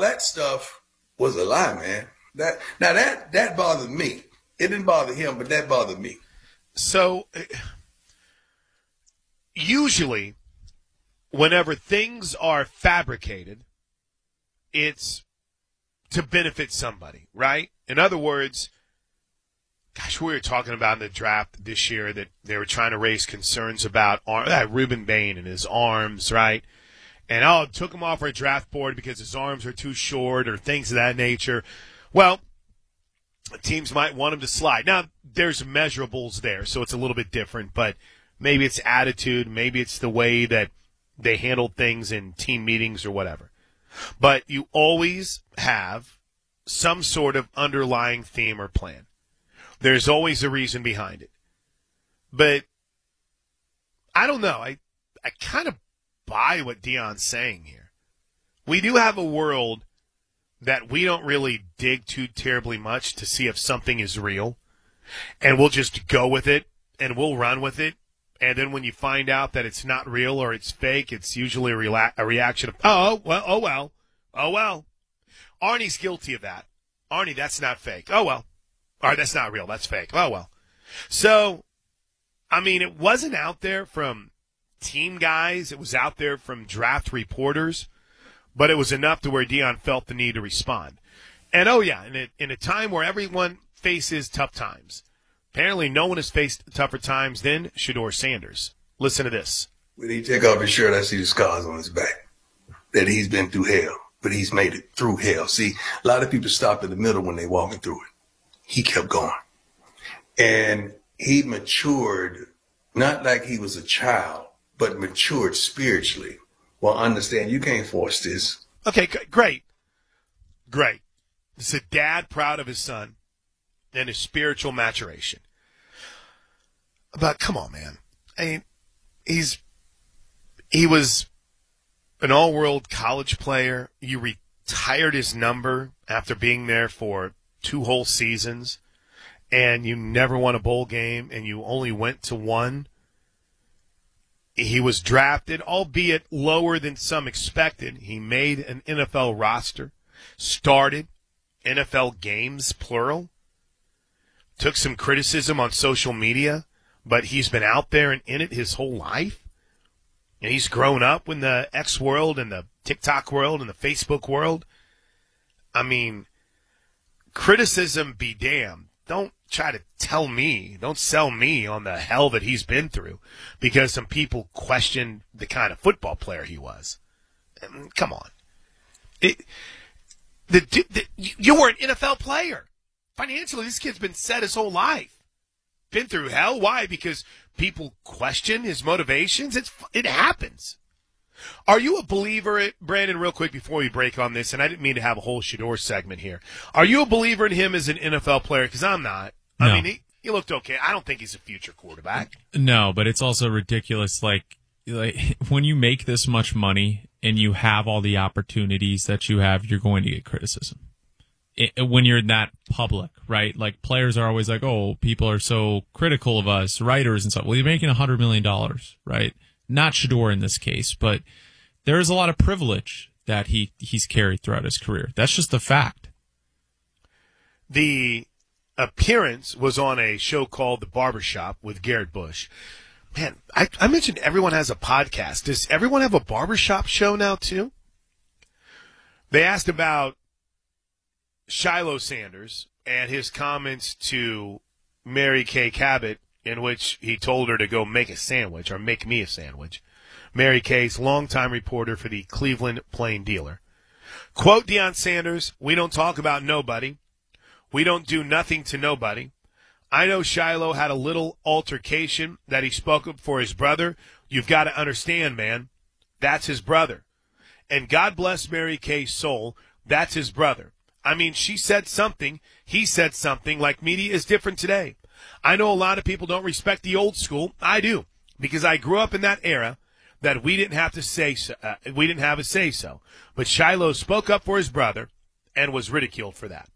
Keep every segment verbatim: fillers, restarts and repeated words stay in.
that stuff was a lie, man. That now that that bothered me. It didn't bother him, but that bothered me. So usually, whenever things are fabricated, it's to benefit somebody, right? In other words, gosh, we were talking about in the draft this year that they were trying to raise concerns about uh, Ruben Bain and his arms, right? And, oh, it took him off our draft board because his arms are too short or things of that nature. Well, teams might want him to slide. Now, there's measurables there, so it's a little bit different, but maybe it's attitude, maybe it's the way that they handled things in team meetings or whatever. But you always have some sort of underlying theme or plan. There's always a reason behind it. But I don't know. I, I kind of buy what Deion's saying here. We do have a world that we don't really dig too terribly much to see if something is real. And we'll just go with it and we'll run with it. And then when you find out that it's not real or it's fake, it's usually a, rela- a reaction of, oh, well, oh, well, oh, well. Arnie's guilty of that. Arnie, that's not fake. Oh, well. All right, that's not real. That's fake. Oh, well. So, I mean, it wasn't out there from team guys. It was out there from draft reporters. But it was enough to where Deion felt the need to respond. And, oh, yeah, in a, in a time where everyone faces tough times. Apparently no one has faced tougher times than Shedeur Sanders. Listen to this. When he take off his shirt, I see the scars on his back. That he's been through hell, but he's made it through hell. See, a lot of people stop in the middle when they're walking through it. He kept going. And he matured, not like he was a child, but matured spiritually. Well, understand, you can't force this. Okay, great. Great. It's a dad proud of his son and his spiritual maturation. But come on, man. I mean, he's he was an all-world college player. You retired his number after being there for two whole seasons, and you never won a bowl game, and you only went to one. He was drafted, albeit lower than some expected. He made an N F L roster, started N F L games, plural. Took some criticism on social media, but he's been out there and in it his whole life. And he's grown up in the X world and the TikTok world and the Facebook world. I mean, criticism be damned. Don't try to tell me, don't sell me on the hell that he's been through because some people questioned the kind of football player he was. I mean, come on. It, the, the, you were an N F L player. Financially, this kid's been set his whole life. Been through hell. Why? Because people question his motivations. It's It happens. Are you a believer, Brandon, real quick before we break on this, and I didn't mean to have a whole Shedeur segment here. Are you a believer in him as an N F L player? Because I'm not. No. I mean, he, he looked okay. I don't think he's a future quarterback. No, but it's also ridiculous. Like, like when you make this much money and you have all the opportunities that you have, you're going to get criticism. It, when you're that public, right? Like players are always like, oh, people are so critical of us, writers and stuff. Well, you're making a hundred million dollars, right? Not Shedeur in this case, but there is a lot of privilege that he, he's carried throughout his career. That's just a fact. The appearance was on a show called The Barbershop with Garrett Bush. Man, I, I mentioned everyone has a podcast. Does everyone have a barbershop show now too? They asked about Shiloh Sanders and his comments to Mary Kay Cabot in which he told her to go make a sandwich or make me a sandwich. Mary Kay's longtime reporter for the Cleveland Plain Dealer. Quote Deion Sanders, "We don't talk about nobody. We don't do nothing to nobody. I know Shiloh had a little altercation that he spoke up for his brother. You've got to understand, man, that's his brother. And God bless Mary Kay's soul, that's his brother. I mean, she said something, he said something, like media is different today. I know a lot of people don't respect the old school. I do, because I grew up in that era that we didn't have to say so, uh, we didn't have a say so. But Shiloh spoke up for his brother and was ridiculed for that."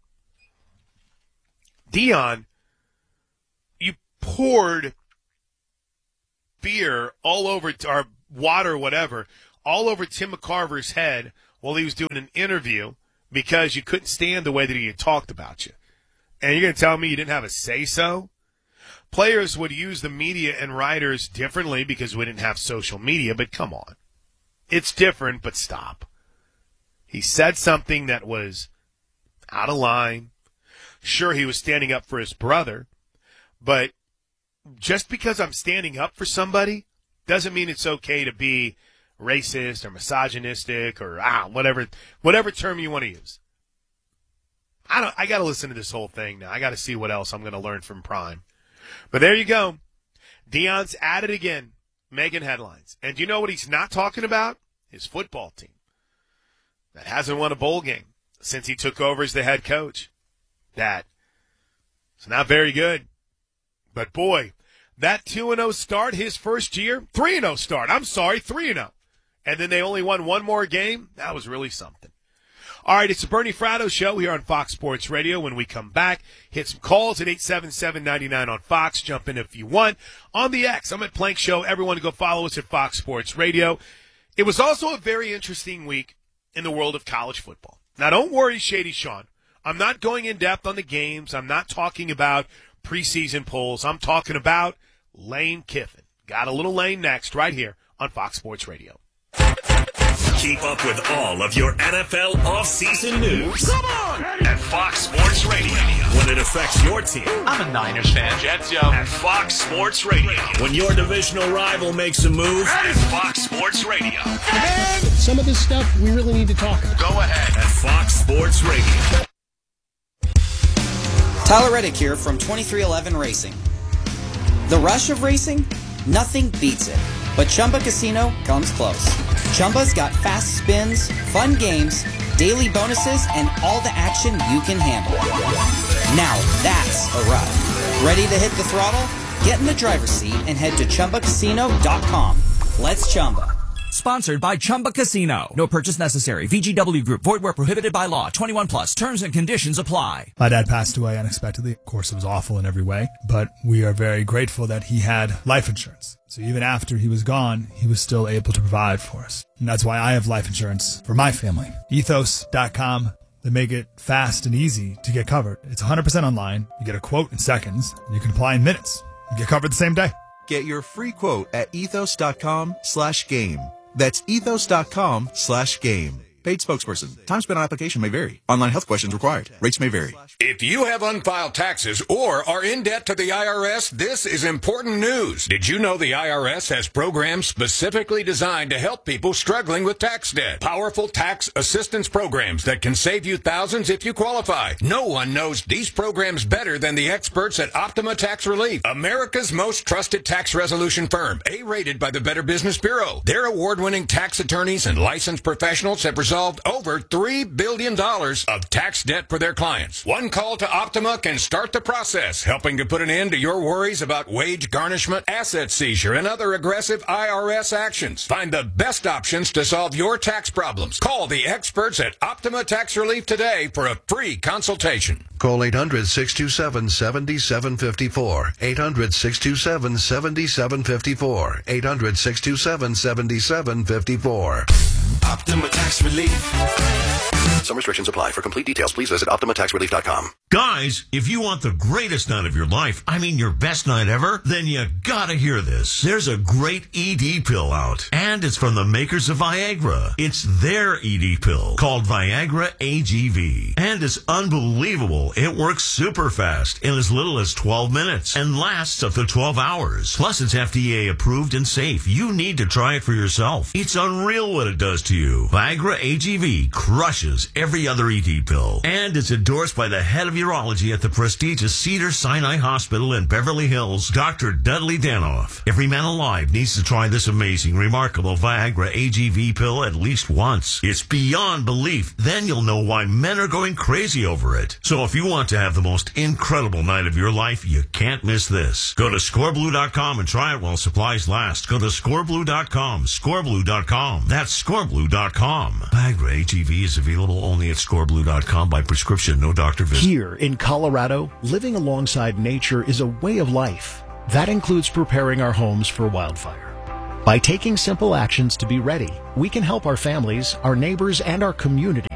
Deion, you poured beer all over, or water, whatever, all over Tim McCarver's head while he was doing an interview because you couldn't stand the way that he had talked about you. And you're going to tell me you didn't have a say-so? Players would use the media and writers differently because we didn't have social media, but come on. It's different, but stop. He said something that was out of line. Sure, he was standing up for his brother, but just because I'm standing up for somebody doesn't mean it's okay to be racist or misogynistic or ah, whatever whatever term you want to use. I don't I got to listen to this whole thing now. I got to see what else I'm going to learn from Prime. But there you go. Deion's at it again, making headlines. And do you know what he's not talking about? His football team that hasn't won a bowl game since he took over as the head coach. That it's not very good. But boy, that two and oh start his first year, three and oh start. I'm sorry, three and oh. And then they only won one more game. That was really something. All right, it's the Bernie Fratto Show here on Fox Sports Radio. When we come back, hit some calls at eight seven seven, nine nine on Fox. Jump in if you want. On the X, I'm at Plank Show. Everyone go follow us at Fox Sports Radio. It was also a very interesting week in the world of college football. Now, don't worry, Shady Sean. I'm not going in depth on the games. I'm not talking about preseason polls. I'm talking about Lane Kiffin. Got a little Lane next right here on Fox Sports Radio. Keep up with all of your N F L offseason news. Come on! At Fox Sports Radio. When it affects your team. I'm a Niners fan. Jets, yo. At Fox Sports Radio. When your divisional rival makes a move. At Fox Sports Radio. And some of this stuff we really need to talk about. Go ahead. At Fox Sports Radio. Tyler Reddick here from twenty-three eleven Racing. The rush of racing? Nothing beats it. But Chumba Casino comes close. Chumba's got fast spins, fun games, daily bonuses, and all the action you can handle. Now that's a ride. Ready to hit the throttle? Get in the driver's seat and head to Chumba Casino dot com. Let's Chumba. Sponsored by Chumba Casino. No purchase necessary. V G W Group. Void where prohibited by law. twenty-one plus. Terms and conditions apply. My dad passed away unexpectedly. Of course, it was awful in every way, but we are very grateful that he had life insurance. So even after he was gone, he was still able to provide for us. And that's why I have life insurance for my family. Ethos dot com. They make it fast and easy to get covered. It's one hundred percent online. You get a quote in seconds. And you can apply in minutes. You get covered the same day. Get your free quote at ethos dot com slash game. That's ethos dot com slash game. Paid spokesperson. Time spent on application may vary. Online health questions required. Rates may vary. If you have unfiled taxes or are in debt to the I R S, this is important news. Did you know the I R S has programs specifically designed to help people struggling with tax debt? Powerful tax assistance programs that can save you thousands if you qualify. No one knows these programs better than the experts at Optima Tax Relief, America's most trusted tax resolution firm, A-rated by the Better Business Bureau. Their award-winning tax attorneys and licensed professionals have resolved over three billion dollars of tax debt for their clients. One call to Optima can start the process, helping to put an end to your worries about wage garnishment, asset seizure, and other aggressive I R S actions. Find the best options to solve your tax problems. Call the experts at Optima Tax Relief today for a free consultation. Call eight hundred, six two seven, seven seven five four. eight hundred, six two seven, seven seven five four. eight hundred, six two seven, seven seven five four. Optima Tax Relief. Some restrictions apply. For complete details, please visit optima tax relief dot com. Guys, if you want the greatest night of your life, I mean your best night ever, then you gotta hear this. There's a great E D pill out, and it's from the makers of Viagra. It's their E D pill called Viagra A G V, and it's unbelievable. It works super fast in as little as twelve minutes and lasts up to twelve hours. Plus, it's F D A approved and safe. You need to try it for yourself. It's unreal what it does to you. Viagra A G V crushes every other E D pill, and it's endorsed by the head of urology at the prestigious Cedars-Sinai Hospital in Beverly Hills, Doctor Dudley Danoff. Every man alive needs to try this amazing, remarkable Viagra A G V pill at least once. It's beyond belief. Then you'll know why men are going crazy over it. So if you want to have the most incredible night of your life, you can't miss this. Go to score blue dot com and try it while supplies last. Go to score blue dot com, score blue dot com. That's score blue dot com. Viagra A G V is available only at score blue dot com by prescription, no doctor visit. Here in Colorado, living alongside nature is a way of life. That includes preparing our homes for wildfire. By taking simple actions to be ready, we can help our families, our neighbors, and our communities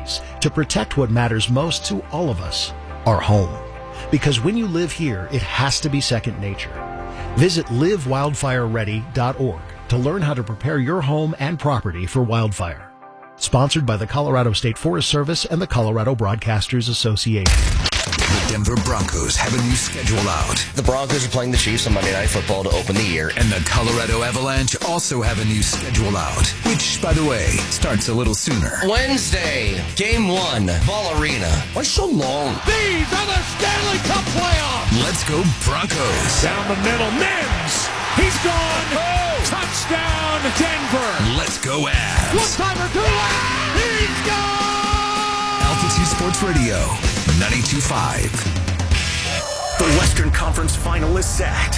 to protect what matters most to all of us, our home. Because when you live here, it has to be second nature. Visit live wildfire ready dot org to learn how to prepare your home and property for wildfire. Sponsored by the Colorado State Forest Service and the Colorado Broadcasters Association. The Denver Broncos have a new schedule out. The Broncos are playing the Chiefs on Monday Night Football to open the year. And the Colorado Avalanche also have a new schedule out, which, by the way, starts a little sooner. Wednesday, Game one, Ball Arena. Why so long? These are the Stanley Cup playoffs. Let's go Broncos. Down the middle, Mims. He's gone. Oh. Touchdown, Denver. Let's go Avs. One timer, two out. He's gone. Altitude Sports Radio, ninety-two point five. The Western Conference final is set.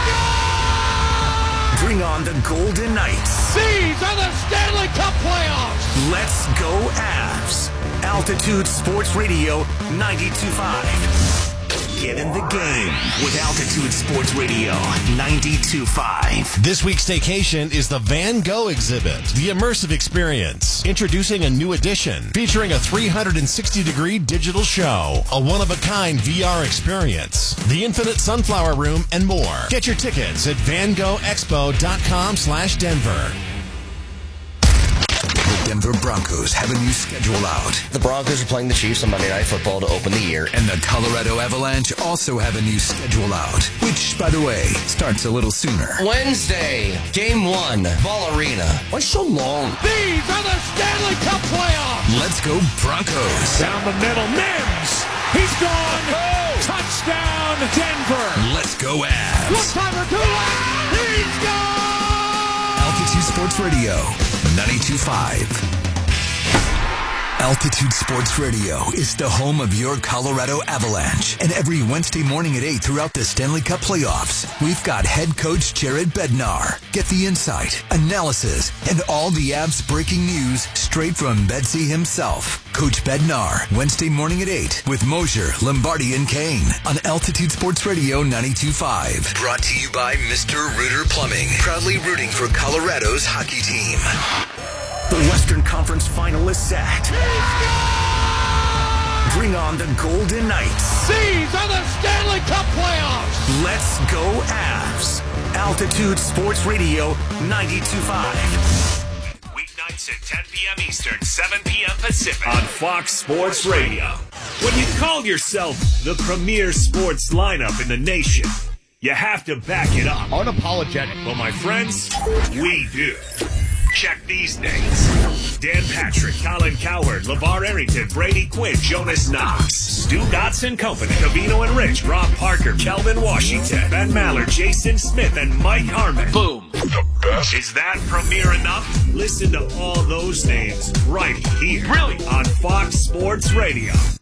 Bring on the Golden Knights. These are the Stanley Cup playoffs. Let's go Avs. Altitude Sports Radio, ninety-two point five. Get in the game with Altitude Sports Radio, ninety-two point five. This week's staycation is the Van Gogh exhibit, the immersive experience. Introducing a new edition featuring a three hundred sixty degree digital show, a one-of-a-kind V R experience, the Infinite Sunflower Room, and more. Get your tickets at van gogh expo dot com slash Denver. The Denver Broncos have a new schedule out. The Broncos are playing the Chiefs on Monday Night Football to open the year. And the Colorado Avalanche also have a new schedule out, which, by the way, starts a little sooner. Wednesday, Game one, Ball Arena. Why so long? These are the Stanley Cup playoffs. Let's go Broncos. Down the middle, Mims. He's gone. Oh. Touchdown, Denver. Let's go Avs. One timer, two out. He's gone. Altitude Sports Radio, ninety-two point five. Altitude Sports Radio is the home of your Colorado Avalanche. And every Wednesday morning at eight throughout the Stanley Cup playoffs, we've got head coach Jared Bednar. Get the insight, analysis, and all the Avs breaking news straight from Bedsy himself. Coach Bednar, Wednesday morning at eight with Mosier, Lombardi, and Kane on Altitude Sports Radio ninety-two point five. Brought to you by Mister Rooter Plumbing, proudly rooting for Colorado's hockey team. The Western Conference final is set. Bring on the Golden Knights. These are the Stanley Cup playoffs. Let's go Avs. Altitude Sports Radio, ninety-two point five. Weeknights at ten p.m. Eastern, seven p.m. Pacific on Fox Sports Radio. When you call yourself the premier sports lineup in the nation, you have to back it up. Unapologetic. Well, my friends, we do. Check these names. Dan Patrick, Colin Cowherd, LeVar Arrington, Brady Quinn, Jonas Knox, Stu Dotson Company, Cavino and Rich, Rob Parker, Kelvin Washington, Ben Maller, Jason Smith, and Mike Harmon. Boom. The best. Is that premier enough? Listen to all those names right here. Really? On Fox Sports Radio.